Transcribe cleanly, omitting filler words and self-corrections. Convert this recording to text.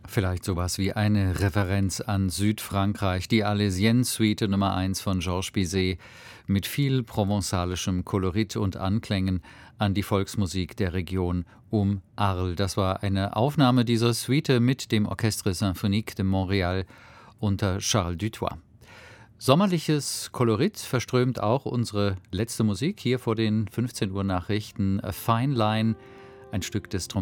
Vielleicht sowas wie eine Referenz an Südfrankreich, die Arlésienne-Suite Nummer 1 von Georges Bizet mit viel provenzalischem Kolorit und Anklängen an die Volksmusik der Region um Arles. Das war eine Aufnahme dieser Suite mit dem Orchestre Symphonique de Montréal unter Charles Dutoit. Sommerliches Kolorit verströmt auch unsere letzte Musik hier vor den 15 Uhr Nachrichten. A Fine Line, ein Stück des